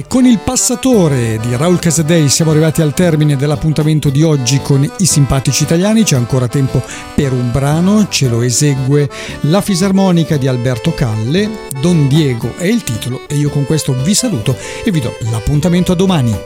E con il Passatore di Raul Casadei siamo arrivati al termine dell'appuntamento di oggi con i simpatici italiani. C'è ancora tempo per un brano, ce lo esegue la fisarmonica di Alberto Calle, Don Diego è il titolo, e io con questo vi saluto e vi do l'appuntamento a domani.